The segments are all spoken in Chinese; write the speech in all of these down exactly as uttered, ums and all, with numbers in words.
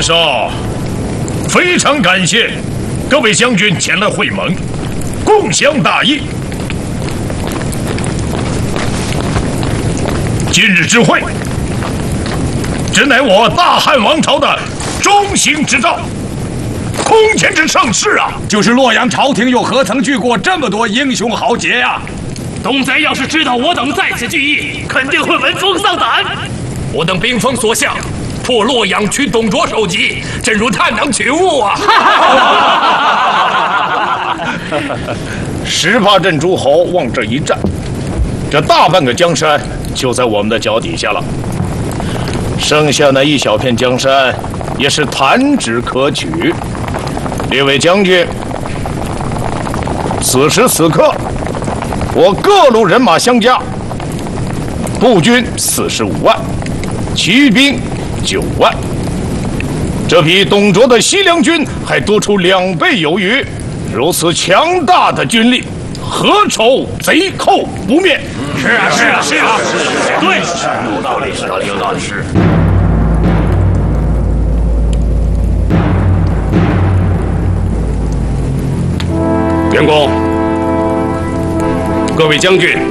少，非常感谢各位将军前来会盟，共襄大义。今日之会，只乃我大汉王朝的中兴之兆，空前之盛世啊！ 就是洛阳朝廷又何曾聚过这么多英雄豪杰呀、啊？ 东贼要是知道我等在此聚义，肯定会闻风丧胆。我等兵锋所向，破洛阳取董卓首级，真如探囊取物啊！ 十八镇诸侯往这一站，这大半个江山就在我们的脚底下了。剩下那一小片江山，也是弹指可取。列位将军，此时此刻，我各路人马相加，步军四十五万，其余兵九万，这比董卓的西凉军还多出两倍有余。如此强大的军力，何愁贼寇不灭？ 是啊，是啊，是啊，对，有道理，有道理，有道理。是。 员工，各位将军，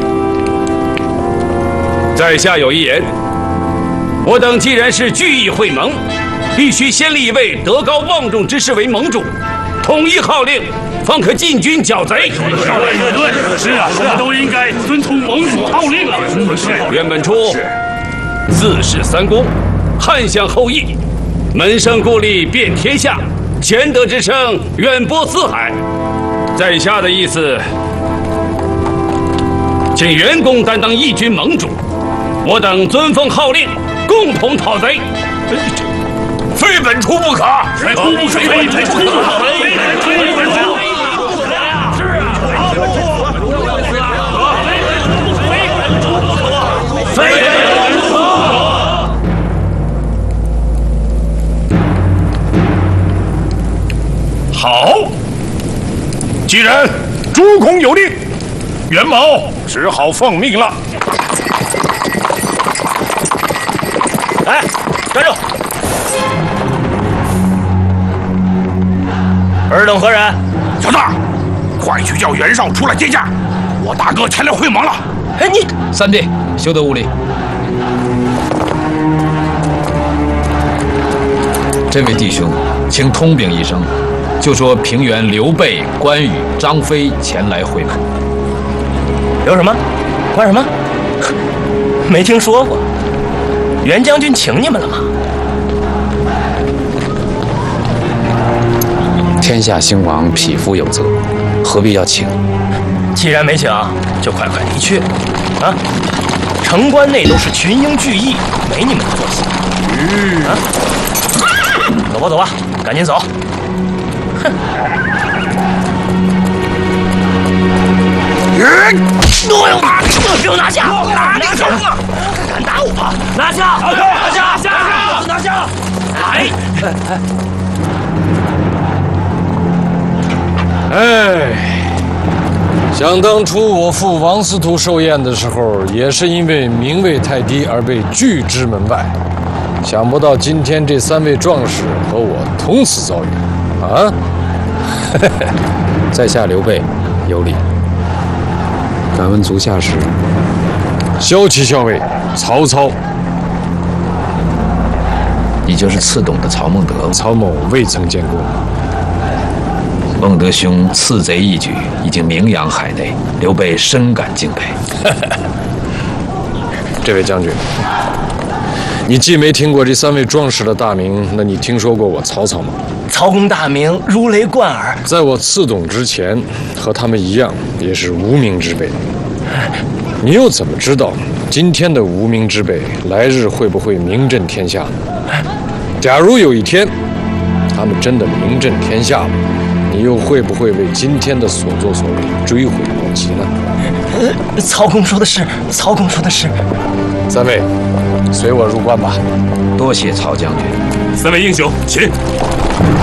在下有一言：我等既然是聚义会盟，必须先立一位德高望重之士为盟主，统一号令，方可进军剿贼。 对对对，是啊，我们都应该遵从盟主号令啊。 袁本初，自恃三公，汉相后裔，门生故吏遍天下，贤德之声远播四海。在下的意思，请袁公担当义军盟主，我等遵奉号令，共同讨贼。 非本初不可，非本初不可，非本初不可，非本初。是啊，非本初不可。 好。既然主公有令，袁某只好奉命了。 来，站住！尔等何人？ 小子，快去叫袁绍出来接驾，我大哥前来会盟了。 哎，你三弟，休得无礼。这位弟兄，请通禀一声。就说平原刘备、关羽、张飞前来会盟。 刘什么？关什么？没听说过。袁将军请你们了吗？ 天下兴亡，匹夫有责，何必要请？ 既然没请，就快快离去。啊！城关内都是群英聚义，没你们的坐席。嗯啊，走吧走吧，赶紧走。哼！人，诺用他，给我拿下！拿下！敢打我！拿下！拿下！拿下！拿下！来！ 哎，想当初我父王司徒寿宴的时候，也是因为名位太低而被拒之门外。想不到今天这三位壮士和我同此遭遇，啊！ 在下刘备，有礼。敢问足下是？ 骁骑校尉曹操。 你就是刺董的曹孟德。 曹某未曾见过。 孟德兄刺贼一举已经名扬海内，刘备深感敬佩。 这位将军，你既没听过这三位壮士的大名，那你听说过我曹操吗？ 曹公大名如雷贯耳， 在我刺董之前，和他们一样，也是无名之辈。你又怎么知道今天的无名之辈，来日会不会名震天下呢？假如有一天，他们真的名震天下了，你又会不会为今天的所作所为追悔莫及呢？ 呃，曹公说的是，曹公说的是。 三位，随我入关吧。 多谢曹将军。 三位英雄，请。